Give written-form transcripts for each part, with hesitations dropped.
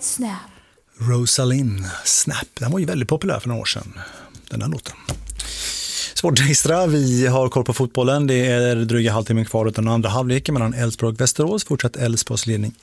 Snap. Rosalind, Snap. Den var ju väldigt populär för några år sedan, den här låten. Svårt extra, vi har koll på fotbollen. Det är dryga halvtimmen kvar utan andra halvleken mellan Elfsborg och Västerås. Fortsatt Elfsborgs ledning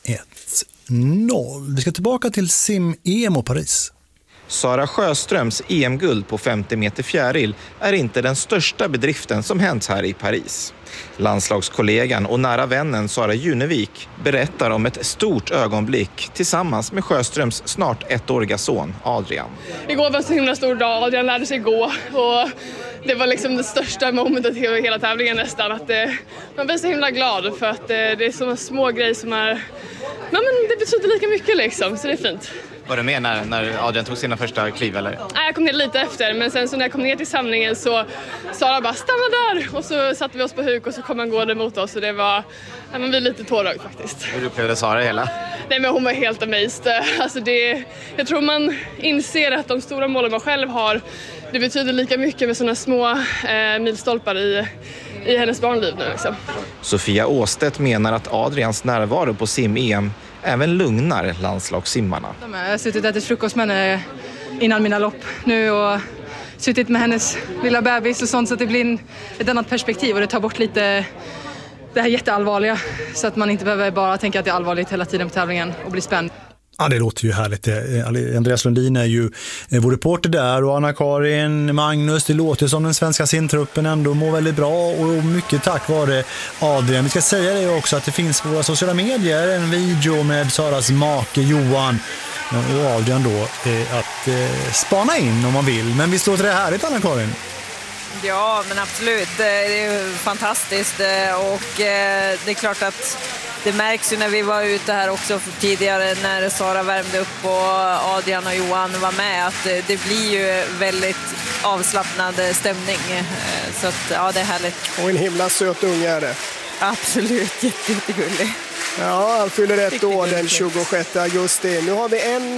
1-0. Vi ska tillbaka till sim-EM och Paris. Sara Sjöströms EM-guld på 50 meter fjäril är inte den största bedriften som hänt här i Paris. Landslagskollegan och nära vännen Sara Junevik berättar om ett stort ögonblick tillsammans med Sjöströms snart 1-åriga son Adrian. Igår var en så himla stor dag, Adrian lärde sig gå och det var liksom det största momentet i hela tävlingen nästan. Att man blir så himla glad för att det är såna små grejer som är... men det betyder lika mycket liksom, så det är fint. Var du med när Adrian tog sina första kliv eller? Nej, jag kom ner lite efter, men sen så när jag kom ner till samlingen så Sara bara stanna där och så satte vi oss på huk och så kom han gående mot oss och det var, man blir lite tårögd faktiskt. Hur upplevde Sara hela? Nej, men hon var helt amazed. Alltså jag tror man inser att de stora målen man själv har, det betyder lika mycket med sådana små milstolpar i hennes barnliv nu liksom. Sofia Åstedt menar att Adrians närvaro på sim-EM även lugnar landslagssimmarna. Jag har suttit och ätit frukost med henne innan mina lopp nu och suttit med hennes lilla bebis och sånt, så att det blir ett annat perspektiv och det tar bort lite det här jätteallvarliga, så att man inte behöver bara tänka att det är allvarligt hela tiden på tävlingen och bli spänd. Ja, det låter ju härligt. Andreas Lundin är ju vår reporter där och Anna-Karin, Magnus, det låter som den svenska simtruppen ändå mår väldigt bra och mycket tack vare Adrian. Vi ska säga det också att det finns på våra sociala medier en video med Saras make Johan och Adrian då att spana in om man vill. Men visst låter det härligt, Anna-Karin? Ja, men absolut. Det är ju fantastiskt och det är klart att det märks ju när vi var ute här också tidigare när Sara värmde upp och Adrian och Johan var med att det blir ju väldigt avslappnad stämning. Så att, ja, det är härligt. Och en himla söt unge är det. Absolut, jättegullig. Ja, han fyller ett år den 26 augusti. Nu har vi en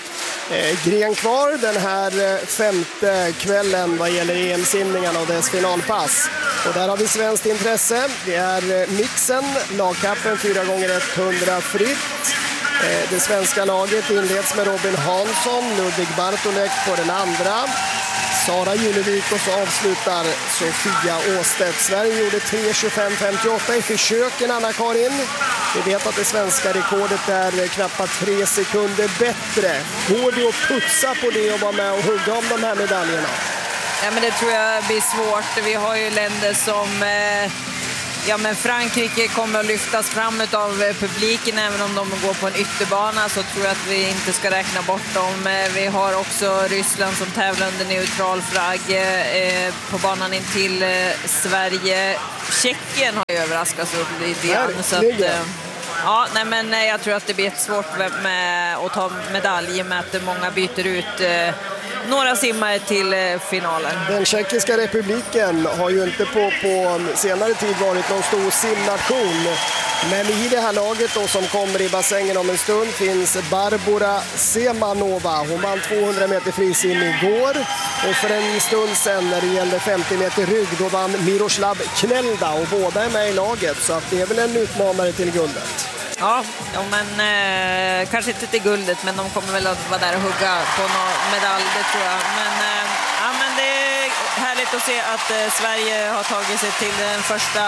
gren kvar den här femte kvällen vad gäller EM-simningarna och dess finalpass. Och där har vi svenskt intresse. Det är mixen, lagkappen 4x100 fritt. Det svenska laget inleds med Robin Hansson, Ludvig Bartolek på den andra. Sara Junevik och så avslutar Sofia Åstedt. Sverige gjorde 3.25.58 i försöken, Anna-Karin. Vi vet att det svenska rekordet är knappt 3 sekunder bättre. Går det att putsa på det och vara med och hugga om de här medaljerna? Ja, men det tror jag blir svårt. Vi har ju länder som... Ja, men Frankrike kommer att lyftas fram av publiken även om de går på en ytterbana, så tror jag att vi inte ska räkna bort dem. Vi har också Ryssland som tävlar under neutral flagg på banan in till Sverige. Tjeckien har ju överraskats upp lite grann. Så att, ja, nej, men jag tror att det blir svårt med att ta medalj med att många byter ut några simmare till finalen. Den tjeckiska republiken har ju inte på senare tid varit någon stor simnation. Men i det här laget då, som kommer i bassängen om en stund, finns Barbora Semanova. Hon vann 200 meter frisim igår. Och för en stund sedan när det gällde 50 meter rygg, då vann Miroslav Knelda. Och båda är med i laget, så att det är väl en utmanare till guldet. Ja, men kanske inte till guldet, men de kommer väl att vara där och hugga på någon medalj, det tror jag. Men det är härligt att se att Sverige har tagit sig till den första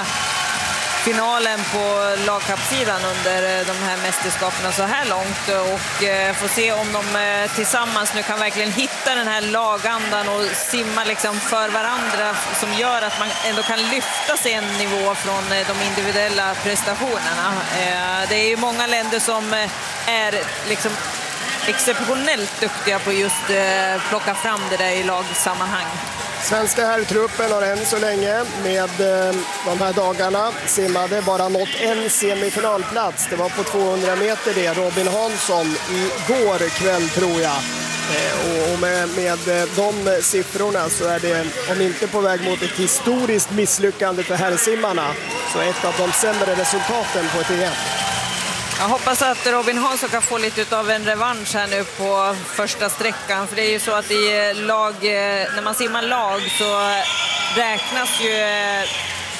finalen på lagkappsidan under de här mästerskaperna så här långt, och får se om de tillsammans nu kan verkligen hitta den här lagandan och simma liksom för varandra, som gör att man ändå kan lyfta sig en nivå från de individuella prestationerna. Det är ju många länder som är liksom exceptionellt duktiga på just plocka fram det där i lagsammanhang. Svenska herrtruppen har än så länge med de här dagarna simmade bara nått en semifinalplats. Det var på 200 meter det. Robin Hansson igår kväll, tror jag. Och med de siffrorna så är det, om inte på väg mot ett historiskt misslyckande för herrsimmarna, så ett av de sämre resultaten på ett EM. Jag hoppas att Robin Hansson kan få lite av en revansch här nu på första sträckan. För det är ju så att i lag, när man simmar lag så räknas ju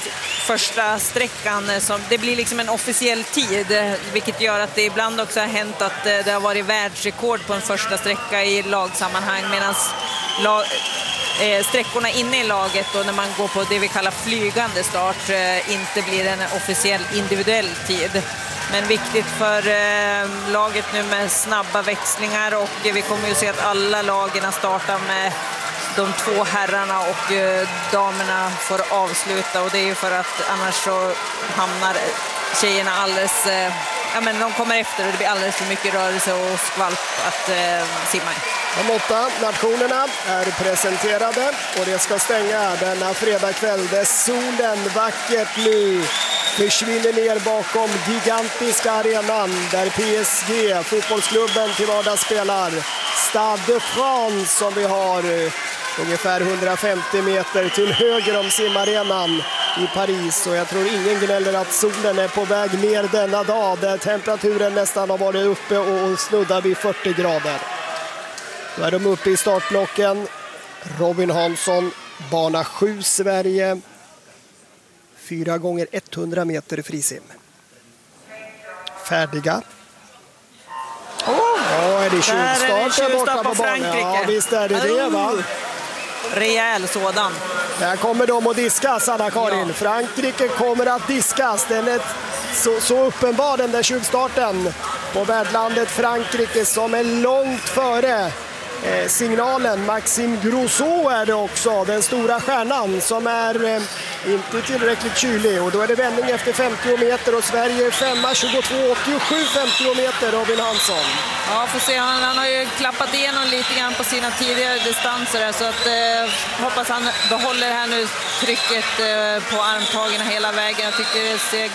första sträckan. Det blir liksom en officiell tid, vilket gör att det ibland också har hänt att det har varit världsrekord på en första sträcka i lagsammanhang, medan sträckorna inne i laget och när man går på det vi kallar flygande start inte blir en officiell individuell tid. Men viktigt för laget nu med snabba växlingar, och vi kommer ju se att alla lagen startar med de två herrarna och damerna får avsluta, och det är ju för att annars så hamnar tjejerna alldeles, de kommer efter och det blir alldeles för mycket rörelse och skvalp att simma i. De 8 nationerna är presenterade och det ska stänga denna fredagkväll där solen vackert nu försvinner ner bakom gigantiska arenan där PSG, fotbollsklubben till vardags spelar. Stade de France som vi har ungefär 150 meter till höger om simarenan i Paris, och jag tror ingen gnäller att solen är på väg ner denna dag där temperaturen nästan har varit uppe och snuddar vid 40 grader. Då är de uppe i startblocken. Robin Hansson, bana 7 Sverige, 4 gånger 100 meter frisim. Färdiga. Är det tjuvstart borta på Frankrike? Ja, visst är det va? Rejäl sådan. Där kommer de att diskas, Anna-Karin. Ja. Frankrike kommer att diskas. Den är så uppenbar, den där tjuvstarten på värdlandet Frankrike som är långt före signalen. Maxime Grousseau är det också, den stora stjärnan som är inte tillräckligt kylig, och då är det vändning efter 50 meter och Sverige 5:22,87 50 meter. Robin Hansson. Ja, får se, han har ju klappat igenom lite grann på sina tidigare distanser, så att hoppas han behåller här nu trycket på armtagen hela vägen. Jag tycker det ser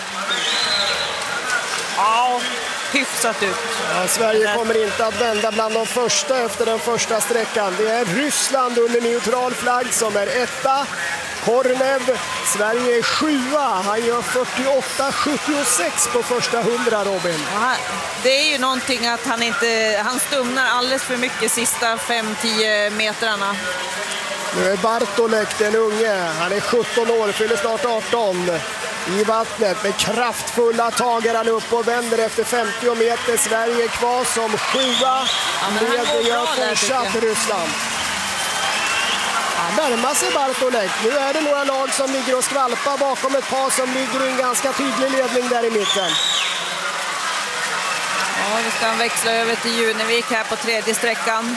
hyfsat ut. Ja, Sverige kommer inte att vända bland de första efter den första sträckan. Det är Ryssland under neutral flagg som är etta. Kornev, Sverige är 7:a. Han gör 48,76 på första 100, Robin. Ja, det är ju någonting att han stumnar alldeles för mycket sista 5-10 metrarna. Nu är Bartolek den unge. Han är 17 år, fyller snart 18. I vattnet med kraftfulla tagar han upp och vänder efter 50 meter. Sverige kvar som 7:a. Leder gör fortsatt Ryssland. Han närmar sig Bartolek. Nu är det några lag som ligger och skvalpar bakom ett par som ligger i en ganska tydlig ledning där i mitten. Ja, vi ska växla över till Junevik här på tredje sträckan.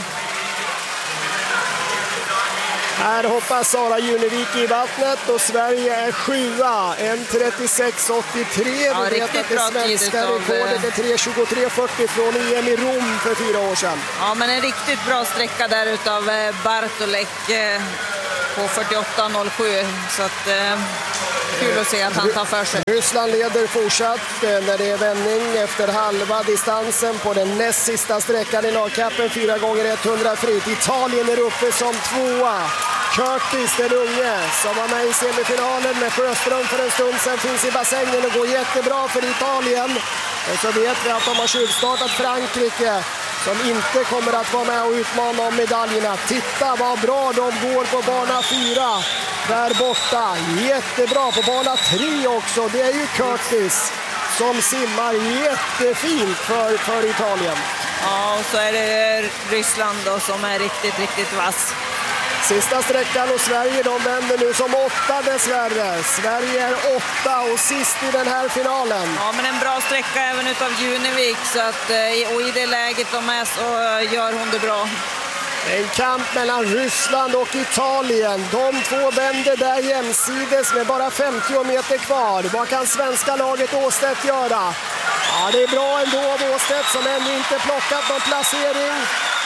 Här hoppas Sara Junevik i vattnet och Sverige är 7:a. 1:36,83. Ja, vi vet att det svenska rekordet är 3:23,40 från EM i Rom för 4 år sedan. Ja, men en riktigt bra sträcka där utav Bartolek på 48,07. Så att kul att se att han tar för sig. Ryssland leder fortsatt när det är vändning efter halva distansen på den näst sista sträckan i lagkappen. 4 gånger 100 fritt. Italien är uppe som 2:a. Curtis, den unge, som var med i semifinalen med Sjöström för en stund sedan, finns i bassängen och går jättebra för Italien. Och så vet vi att de har tjuvstartat Frankrike, som inte kommer att vara med och utmana om medaljerna. Titta vad bra de går på bana 4 där borta. Jättebra på bana 3 också. Det är ju Curtis som simmar jättefint för Italien. Ja, och så är det Ryssland då, som är riktigt, riktigt vass. Sista sträckan och Sverige, de vänder nu som 8 dessvärre. Sverige är 8 och sist i den här finalen. Ja, men en bra sträcka även utav Junevik, så att, och i det läget de är så gör hon det bra. En kamp mellan Ryssland och Italien. De två vänder där jämsides med bara 50 meter kvar. Vad kan svenska laget Åstedt göra? Ja, det är bra ändå av Åstedt som ännu inte plockat någon placering.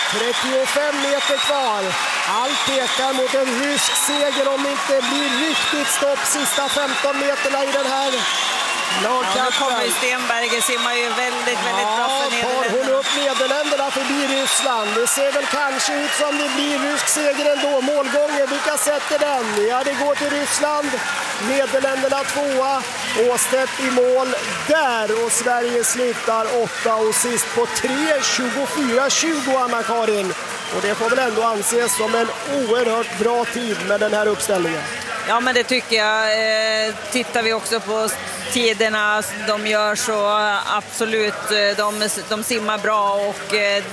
35 meter kvar. Allt pekar mot en rysk seger om det inte blir riktigt stopp sista 15 meterna i den här lagkampen. Ja, kommer Stenberger, simmar ju väldigt bra för Nederländerna. Hon upp Nederländerna förbi Ryssland. Det ser väl kanske ut som det blir rysk seger ändå. Målgången, vilka sätter den? Ja, det går till Ryssland. Nederländerna 2:a. Åstedt i mål där, och Sverige slutar 8 och sist på 3:24,20, Anna-Karin. Och det får väl ändå anses som en oerhört bra tid med den här uppställningen. Ja, men det tycker jag. Tittar vi också på tiderna de gör, så absolut, de simmar bra, och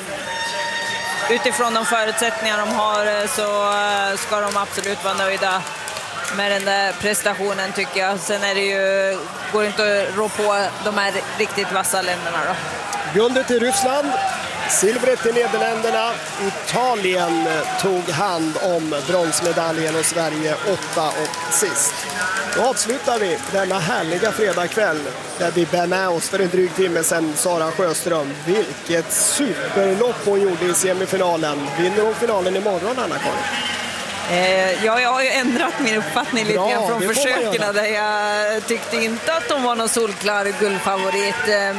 utifrån de förutsättningar de har så ska de absolut vara nöjda med den där prestationen, tycker jag. Sen är det ju, går inte att rå på de här riktigt vassa länderna då. Guldet i Ryssland, silvret i Nederländerna. Italien tog hand om bronsmedaljen och Sverige 8 och sist. Då avslutar vi denna härliga fredagkväll där vi bär med oss för en dryg timme sedan Sara Sjöström. Vilket superlopp hon gjorde i semifinalen. Vinner hon finalen imorgon, Anna-Karin? Ja, jag har ju ändrat min uppfattning lite grann från försökerna, där jag tyckte inte att de var någon solklar guldfavorit,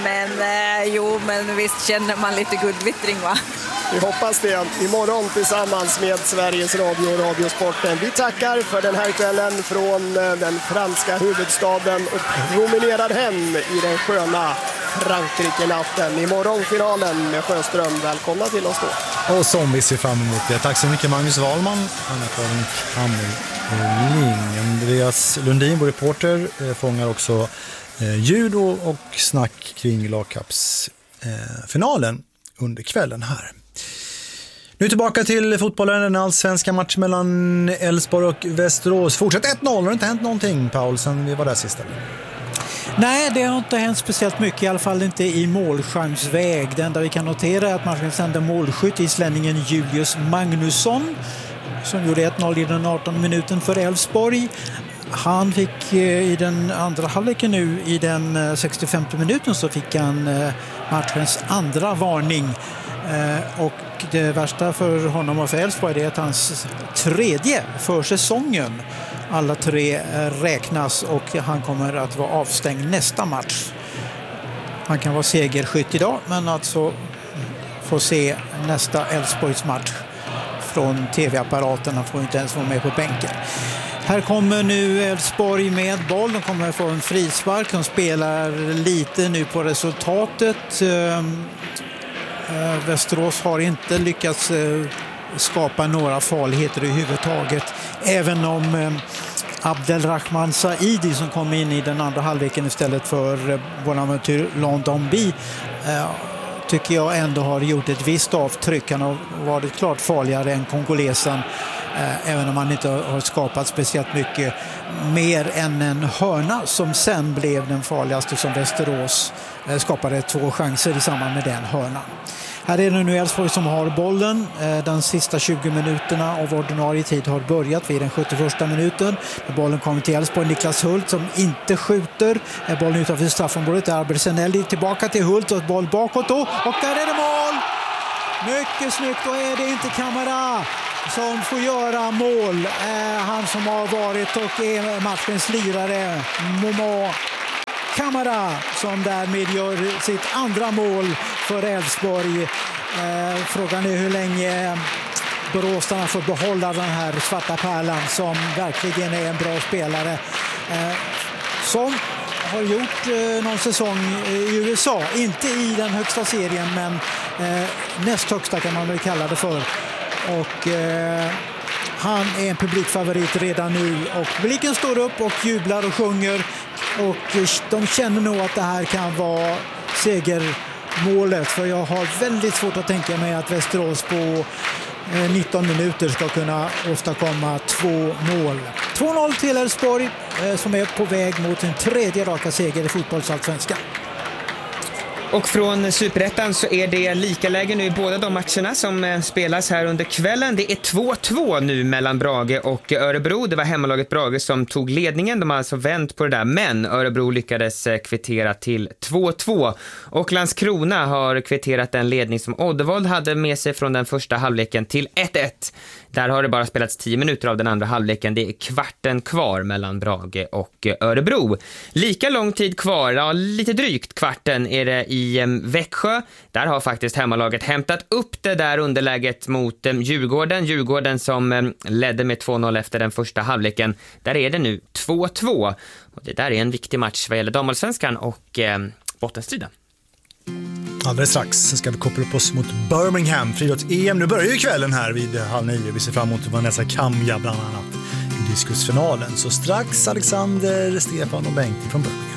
men visst känner man lite guldvittring, va? Vi hoppas det. Imorgon tillsammans med Sveriges Radio och Radiosporten. Vi tackar för den här kvällen från den franska huvudstaden och promenerar hem i den sköna Frankrike-natten. Imorgon finalen med Sjöström. Välkomna till oss då. Och som vi ser fram emot det. Tack så mycket Magnus Wahlman, Anna-Karin Hammerling. Andreas Lundin, vår reporter, fångar också ljud och snack kring lagcupsfinalen under kvällen här. Nu tillbaka till fotbollen, en allsvenska match mellan Elfsborg och Västerås. Fortsätt 1-0, har det inte hänt någonting, Paul, sen vi var där sist? Nej, det har inte hänt speciellt mycket, i alla fall inte i målchansväg. Det enda vi kan notera är att man kan sända målskytt, islänningen Julius Magnusson, som gjorde 1-0 i den 18 minuten för Elfsborg. Han fick i den andra halvleken nu, i den 65 minuten, så fick han matchens andra varning. Och det värsta för honom och för Elfsborg är att hans tredje för säsongen. Alla tre räknas och han kommer att vara avstängd nästa match. Han kan vara segerskytt idag, men alltså få se nästa Elfsborgs match från tv-apparaten. Han får inte ens vara med på bänken. Här kommer nu Elfsborg med boll. De kommer få en frispark. De spelar lite nu på resultatet. Västerås har inte lyckats skapa några farligheter överhuvudtaget. Även om Abdelrahman Saidi, som kom in i den andra halvleken istället för Bonaventure Londombi, tycker jag ändå har gjort ett visst avtryck. Han har varit klart farligare än kongolesen, även om han inte har skapat speciellt mycket mer än en hörna som sen blev den farligaste, som Västerås skapade 2 chanser i samband med den hörnan. Här är det nu Elfsborg som har bollen. Den sista 20 minuterna av ordinarie tid har börjat vid den 71 minuten. Bollen kommer till Elfsborg. Niklas Hult som inte skjuter. Bollen utanför straffområdet. Arbersenelli tillbaka till Hult och boll bakåt då. Och där är det mål! Mycket snyggt. Då är det inte Kamara som får göra mål. Han som har varit och är matchens lirare, Momo Kamara, som därmed gör sitt andra mål för Elfsborg. Frågan är hur länge boråsarna får behålla den här svarta pärlan, som verkligen är en bra spelare. Som har gjort någon säsong i USA. Inte i den högsta serien, men näst högsta kan man väl kalla det för. Och han är en publikfavorit redan nu. Och publiken står upp och jublar och sjunger. Och de känner nog att det här kan vara segermålet. För jag har väldigt svårt att tänka mig att Västerås på 19 minuter ska kunna åstadkomma 2 mål. 2-0 till Elfsborg, som är på väg mot sin 3:e raka seger i fotbollsallsvenskan. Och från Superettan så är det lika läge nu i båda de matcherna som spelas här under kvällen. Det är 2-2 nu mellan Brage och Örebro. Det var hemmalaget Brage som tog ledningen. De har alltså vänt på det där, men Örebro lyckades kvittera till 2-2. Och Landskrona har kvitterat den ledning som Oddevold hade med sig från den första halvleken till 1-1. Där har det bara spelats 10 minuter av den andra halvleken. Det är kvarten kvar mellan Brage och Örebro. Lika lång tid kvar, ja, lite drygt kvarten är det i Växjö. Där har faktiskt hemmalaget hämtat upp det där underläget mot Djurgården. Djurgården som ledde med 2-0 efter den första halvleken. Där är det nu 2-2. Och det där är en viktig match vad gäller damallsvenskan och bottenstriden. Alldeles strax ska vi koppla upp oss mot Birmingham, friidrotts-EM. Nu börjar ju kvällen här vid 8:30. Vi ser fram emot Vanessa Kamja bland annat i diskusfinalen. Så strax Alexander, Stefan och Bengt från Birmingham.